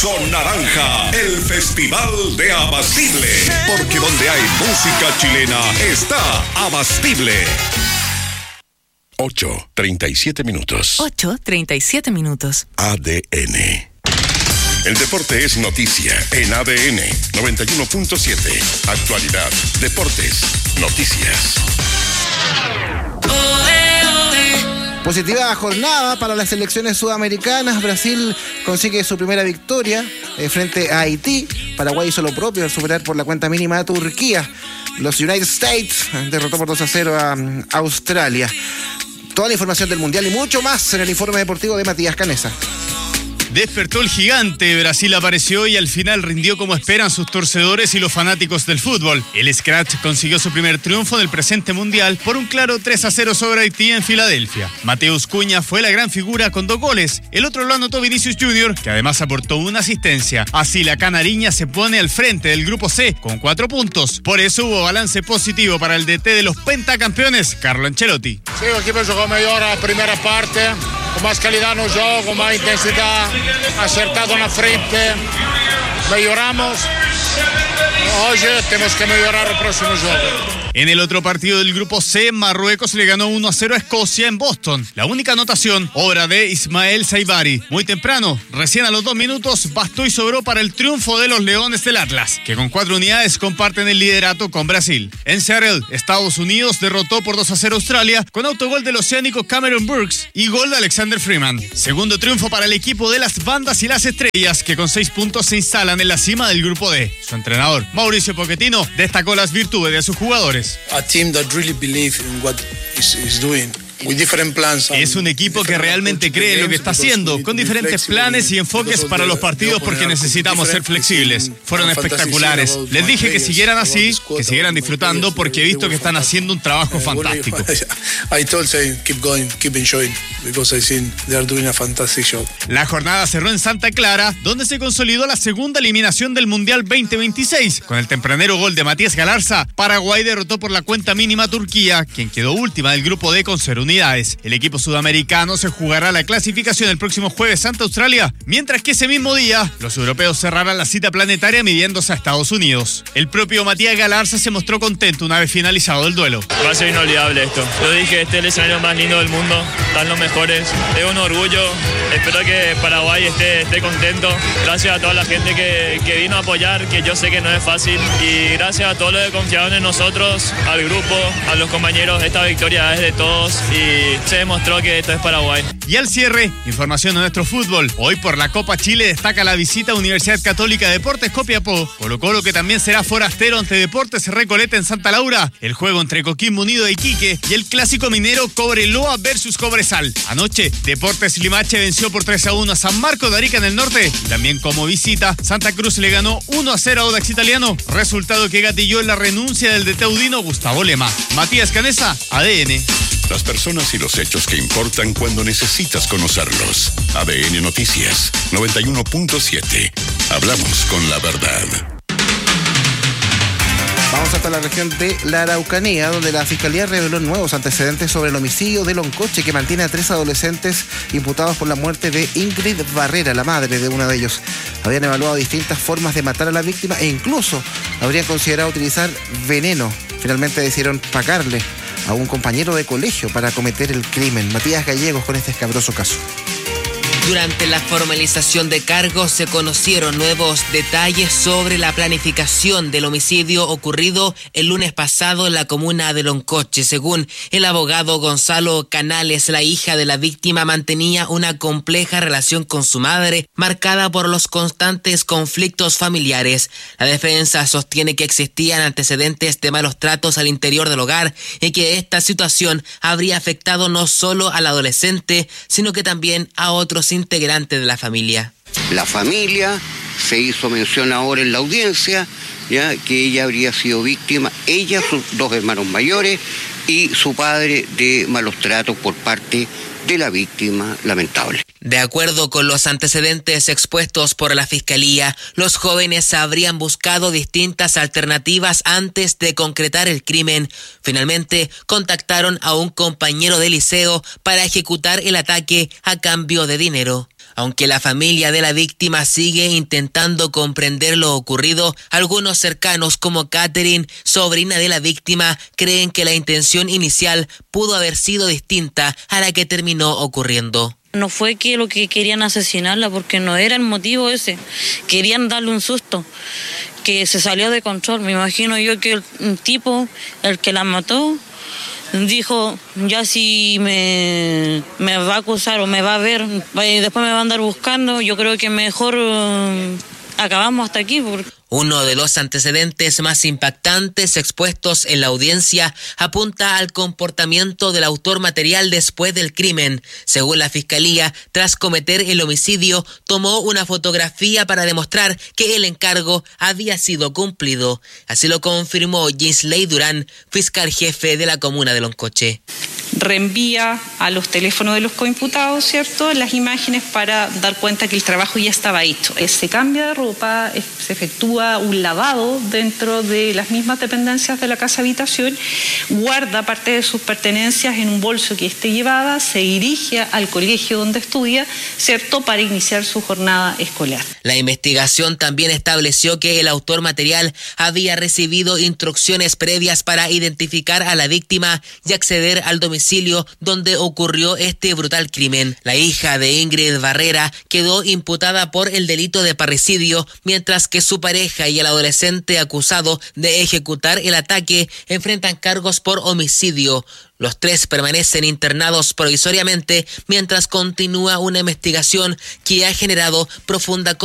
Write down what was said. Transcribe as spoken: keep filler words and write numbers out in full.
Son Naranja, el festival de Abastible. Porque donde hay música chilena, está Abastible. ocho, treinta y siete minutos. ocho, treinta y siete minutos. A D N. El deporte es noticia en A D N noventa y uno punto siete. Actualidad, deportes, noticias. Positiva jornada para las selecciones sudamericanas. Brasil consigue su primera victoria eh, frente a Haití. Paraguay hizo lo propio al superar por la cuenta mínima a Turquía. Los United States derrotó por dos a cero a um, Australia. Toda la información del Mundial y mucho más en el informe deportivo de Matías Canesa. Despertó el gigante, Brasil apareció y al final rindió como esperan sus torcedores y los fanáticos del fútbol. El Scratch consiguió su primer triunfo del presente mundial por un claro tres a cero sobre Haití en Filadelfia. Mateus Cunha fue la gran figura con dos goles. El otro lo anotó Vinicius junior, que además aportó una asistencia. Así la canariña se pone al frente del grupo C con cuatro puntos. Por eso hubo balance positivo para el D T de los pentacampeones, Carlo Ancelotti. Sí, el equipo jugó mejor la primera parte, con más calidad no juego, con más intensidad, acertado na frente, mejoramos. Hoy tenemos que mejorar el próximo juego. En el otro partido del grupo C, Marruecos le ganó uno a cero a Escocia en Boston. La única anotación, obra de Ismael Saibari. Muy temprano, recién a los dos minutos, bastó y sobró para el triunfo de los Leones del Atlas, que con cuatro unidades comparten el liderato con Brasil. En Seattle, Estados Unidos derrotó por dos a cero a Australia con autogol del oceánico Cameron Burks y gol de Alexander Freeman. Segundo triunfo para el equipo de las bandas y las estrellas, que con seis puntos se instalan en la cima del grupo D. Su entrenador, Mauricio Pochettino, destacó las virtudes de sus jugadores. A team that really believe in what is, is doing. Es un equipo que realmente cree en lo que está haciendo, con diferentes planes y enfoques para los partidos porque necesitamos ser flexibles. Fueron espectaculares. Les dije que siguieran así, que siguieran disfrutando porque he visto que están haciendo un trabajo fantástico. La jornada cerró en Santa Clara, donde se consolidó la segunda eliminación del Mundial veinte veintiséis. Con el tempranero gol de Matías Galarza, Paraguay derrotó por la cuenta mínima a Turquía, quien quedó última del grupo D con cero unidades. El equipo sudamericano se jugará la clasificación el próximo jueves ante Australia, mientras que ese mismo día los europeos cerrarán la cita planetaria midiéndose a Estados Unidos. El propio Matías Galarza se mostró contento una vez finalizado el duelo. Va a ser inolvidable esto. Yo dije, este es el escenario más lindo del mundo, están los mejores, es un orgullo, espero que Paraguay esté, esté contento. Gracias a toda la gente que, que vino a apoyar, que yo sé que no es fácil, y gracias a todos los que confiaron en nosotros, al grupo, a los compañeros. Esta victoria es de todos y se demostró que esto es Paraguay. Y al cierre, información de nuestro fútbol. Hoy por la Copa Chile destaca la visita a Universidad Católica de Deportes Copiapó. Colo-Colo, que también será forastero ante Deportes Recoleta en Santa Laura. El juego entre Coquimbo Unido e Iquique y el clásico minero Cobreloa versus Cobresal. Anoche, Deportes Limache venció por tres a uno a San Marcos de Arica en el norte. También como visita, Santa Cruz le ganó uno a cero a Audax Italiano. Resultado que gatilló en la renuncia del D T udino Gustavo Lema. Matías Canesa, A D N. Las personas y los hechos que importan cuando necesitas conocerlos. A D N Noticias noventa y uno punto siete. Hablamos con la verdad. Vamos hasta la región de la Araucanía, donde la Fiscalía reveló nuevos antecedentes sobre el homicidio de Loncoche, que mantiene a tres adolescentes imputados por la muerte de Ingrid Barrera, la madre de uno de ellos. Habían evaluado distintas formas de matar a la víctima e incluso habrían considerado utilizar veneno. Finalmente decidieron pagarle a un compañero de colegio para cometer el crimen. Matías Gallegos con este escabroso caso. Durante la formalización de cargos se conocieron nuevos detalles sobre la planificación del homicidio ocurrido el lunes pasado en la comuna de Loncoche. Según el abogado Gonzalo Canales, la hija de la víctima mantenía una compleja relación con su madre, marcada por los constantes conflictos familiares. La defensa sostiene que existían antecedentes de malos tratos al interior del hogar y que esta situación habría afectado no solo al adolescente, sino que también a otros integrante de la familia. La familia se hizo mención ahora en la audiencia, ya que ella habría sido víctima, ella, sus dos hermanos mayores y su padre, de malos tratos por parte de la víctima lamentable. De acuerdo con los antecedentes expuestos por la Fiscalía, los jóvenes habrían buscado distintas alternativas antes de concretar el crimen. Finalmente, contactaron a un compañero de liceo para ejecutar el ataque a cambio de dinero. Aunque la familia de la víctima sigue intentando comprender lo ocurrido, algunos cercanos como Catherine, sobrina de la víctima, creen que la intención inicial pudo haber sido distinta a la que terminó ocurriendo. No fue que lo que querían asesinarla, porque no era el motivo ese. Querían darle un susto, que se salió de control. Me imagino yo que el, el tipo, el que la mató, dijo, ya si me, me va a acusar o me va a ver, y después me va a andar buscando, yo creo que mejor uh, acabamos hasta aquí. Porque... Uno de los antecedentes más impactantes expuestos en la audiencia apunta al comportamiento del autor material después del crimen. Según la Fiscalía, tras cometer el homicidio, tomó una fotografía para demostrar que el encargo había sido cumplido. Así lo confirmó Ginsley Durán, fiscal jefe de la comuna de Loncoche. Reenvía a los teléfonos de los coimputados, ¿cierto?, las imágenes para dar cuenta que el trabajo ya estaba hecho. Se cambia de ropa, se efectúa un lavado dentro de las mismas dependencias de la casa habitación, guarda parte de sus pertenencias en un bolso que esté llevada, se dirige al colegio donde estudia, ¿cierto?, para iniciar su jornada escolar. La investigación también estableció que el autor material había recibido instrucciones previas para identificar a la víctima y acceder al domicilio donde ocurrió este brutal crimen. La hija de Ingrid Barrera quedó imputada por el delito de parricidio, mientras que su pareja y el adolescente acusado de ejecutar el ataque enfrentan cargos por homicidio. Los tres permanecen internados provisoriamente mientras continúa una investigación que ha generado profunda